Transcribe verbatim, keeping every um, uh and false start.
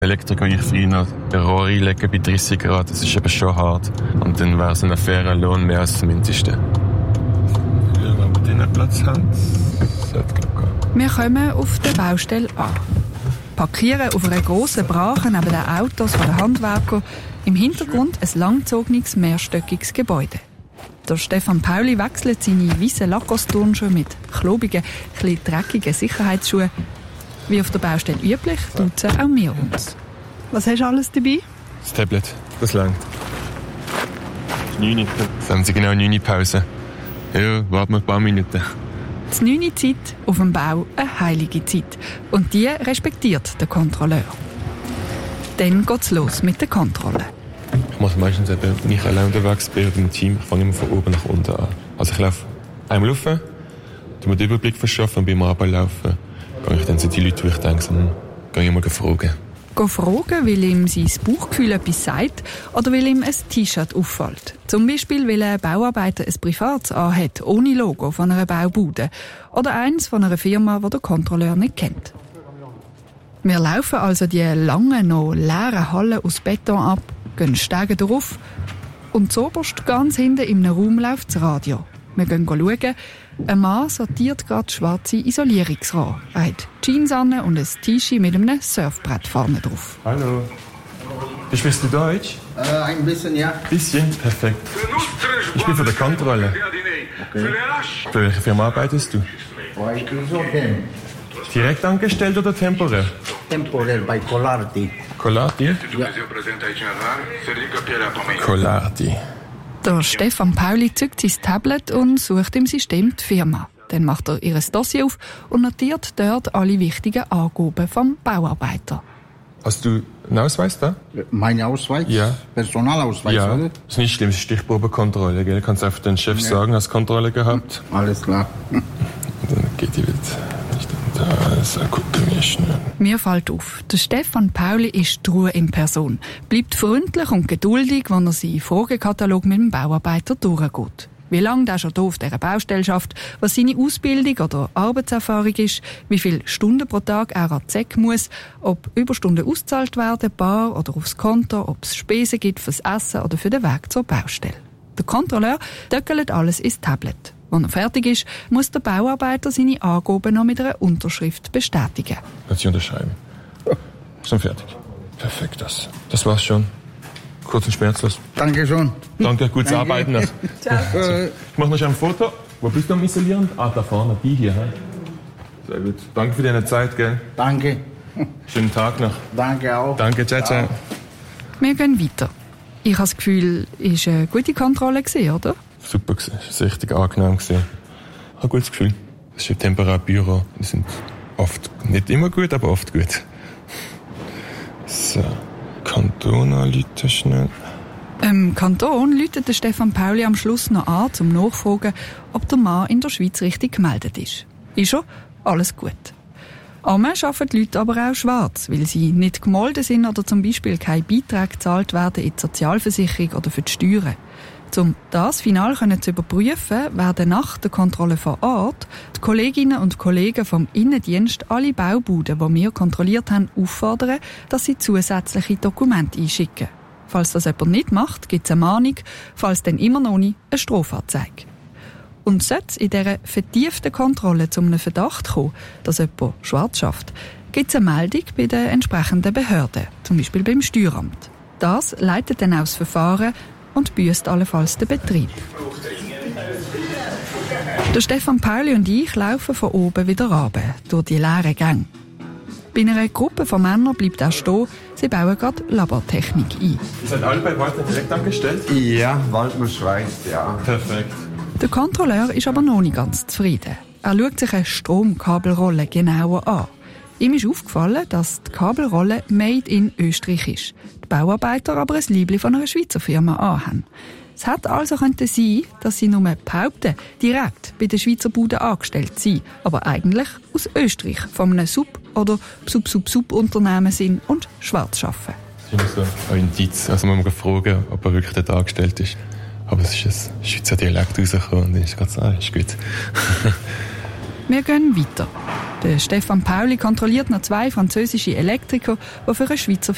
Elektriker, ich früher den Rohr einlegen bei dreißig Grad, das ist eben schon hart. Und dann wäre es ein fairer Lohn mehr als das Mindeste. Ja, wenn wir den Platz haben, sollte es gehen. Wir kommen auf der Baustelle an. Parkieren auf einer grossen Brache neben den Autos der Handwerker. Im Hintergrund ein langgezogenes, mehrstöckiges Gebäude. Der Stefan Pauli wechselt seine weißen Lacoste-Turnschuhe mit klobigen, etwas dreckigen Sicherheitsschuhen. Wie auf der Baustelle üblich, duzen auch wir uns. Was hast du alles dabei? Das Tablet, das langt. neun Uhr. Jetzt haben sie genau neun Uhr Pause. Ja, warten wir ein paar Minuten. Die neun Uhr Zeit auf dem Bau eine heilige Zeit. Und die respektiert der Kontrolleur. Dann geht's los mit der Kontrolle. Ich mache meistens eben, wenn ich allein unterwegs bin oder im Team, ich fange immer von oben nach unten an. Also ich laufe einmal rauf, tu mir den Überblick verschaffen und beim Ablaufen gehe ich dann zu den Leuten, die ich denke, so, gehe ich mal fragen. Gehen fragen, weil ihm sein Bauchgefühl etwas sagt oder weil ihm ein T-Shirt auffällt. Zum Beispiel, weil ein Bauarbeiter ein privates anhat, ohne Logo von einer Baubude. Oder eins von einer Firma, die der Kontrolleur nicht kennt. Wir laufen also die langen, noch leeren Hallen aus Beton ab, gehen Stege drauf und zuoberst ganz hinten im Raum läuft das Radio. Wir gehen schauen. Ein Mann sortiert gerade schwarze Isolierungsrohre. Er hat Jeans an und ein T-Shirt mit einem Surfbrett vorne drauf. Hallo. Sprichst du Deutsch? Äh, ein bisschen, ja. Ein bisschen? Perfekt. Ich bin für die Kontrolle. Okay. Für welche Firma arbeitest du? Bei Isogen. Direkt angestellt oder temporär? Temporär bei Colarti. Colarti? Ja. Colarti. Der Stefan Pauli zückt sein Tablet und sucht im System die Firma. Dann macht er ihr Dossier auf und notiert dort alle wichtigen Angaben vom Bauarbeiter. Hast du einen Ausweis da? Mein Ausweis? Ja. Personalausweis, ja. oder? Das ist nicht schlimm, das ist Stichprobenkontrolle, gell? Kannst einfach den Chef ja. sagen, hast Kontrolle gehabt. Alles klar. Und dann geht die wieder. Da, gucken wir schnell. Mir fällt auf, der Stefan Pauli ist die Ruhe in Person. Bleibt freundlich und geduldig, wenn er seinen Fragekatalog mit dem Bauarbeiter durchgeht. Wie lange der schon hier auf dieser Baustelle schafft, was seine Ausbildung oder Arbeitserfahrung ist, wie viele Stunden pro Tag er an die Säcke muss, ob Überstunden ausgezahlt werden, bar oder aufs Konto, ob es Spesen gibt fürs Essen oder für den Weg zur Baustelle. Der Kontrolleur döckelt alles ins Tablet. Wenn er fertig ist, muss der Bauarbeiter seine Angaben noch mit einer Unterschrift bestätigen. Kannst du unterschreiben? Schon fertig. Perfekt, das. Das war's schon. Kurz und schmerzlos. Danke schon. Danke, gutes Danke. Arbeiten noch. Ciao. So, ich mach noch ein Foto. Wo bist du am Isolieren? Ah, da vorne, die hier. He? Sehr gut. Danke für deine Zeit, gell? Danke. Schönen Tag noch. Danke auch. Danke, ciao, ciao. Wir gehen weiter. Ich habe das Gefühl, es war eine gute Kontrolle, oder? Super gewesen. Es war richtig angenehm gewesen. Ich habe ein gutes Gefühl. Es ist ein Temperaturbüro. Die sind oft, nicht immer gut, aber oft gut. So. Kanton anrufen schnell. Im Kanton läutet der Stefan Pauli am Schluss noch an, um nachzufragen, ob der Mann in der Schweiz richtig gemeldet ist. Ist er? Alles gut. Einmal arbeiten die Leute aber auch schwarz, weil sie nicht gemeldet sind oder zum Beispiel keine Beiträge gezahlt werden in die Sozialversicherung oder für die Steuern. Um das final zu überprüfen, werden nach der Kontrolle vor Ort die Kolleginnen und Kollegen vom Innendienst alle Baubuden, die wir kontrolliert haben, auffordern, dass sie zusätzliche Dokumente einschicken. Falls das jemand nicht macht, gibt es eine Mahnung, falls dann immer noch nicht, eine Strafanzeige. Und sollte es in dieser vertieften Kontrolle zu einem Verdacht kommen, dass jemand schwarz schafft, gibt es eine Meldung bei den entsprechenden Behörden, zum Beispiel beim Steueramt. Das leitet dann auch das Verfahren und büßt allenfalls den Betrieb. Der Stefan Pauli und ich laufen von oben wieder runter, durch die leeren Gänge. Bei einer Gruppe von Männern bleibt er stehen, sie bauen gerade Labortechnik ein. Ihr seid alle bei Walter direkt angestellt? Ja, Waldner Schweiz, ja. Perfekt. Der Kontrolleur ist aber noch nicht ganz zufrieden. Er schaut sich eine Stromkabelrolle genauer an. Ihm ist aufgefallen, dass die Kabelrolle made in Österreich ist. Die Bauarbeiter aber ein Liebli von einer Schweizer Firma anhaben. Es hätte also könnte sein, dass sie nur behaupten, direkt bei den Schweizer Buden angestellt sind, aber eigentlich aus Österreich von einem Sub- oder Sub-Sub-Sub-Unternehmen sind und schwarz arbeiten. Das ist so ein Indiz. Also man muss fragen, ob er wirklich dort angestellt ist. Aber es ist ein Schweizer Dialekt rausgekommen und dann ist ganz ah, ist gut. Wir gehen weiter. Der Stefan Pauli kontrolliert noch zwei französische Elektriker, die für eine Schweizer